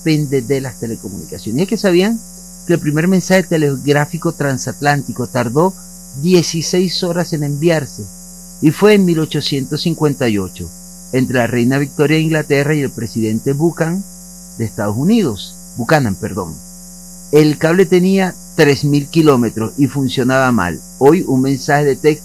depende de las telecomunicaciones. Y es que sabían que el primer mensaje telegráfico transatlántico tardó 16 horas en enviarse, y fue en 1858, entre la reina Victoria de Inglaterra y el presidente Buchanan de Estados Unidos. El cable tenía 3000 kilómetros y funcionaba mal. Hoy un mensaje de texto